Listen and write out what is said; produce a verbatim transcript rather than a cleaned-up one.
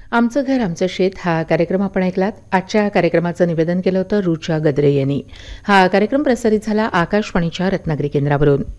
आमचं घर आमचं शेत हा कार्यक्रम आपण ऐकलात. आजच्या कार्यक्रमाचं निवेदन केलं होतं रुचा गद्रे यांनी. हा कार्यक्रम प्रसारित झाला आकाशवाणीच्या रत्नागिरी केंद्रावरून.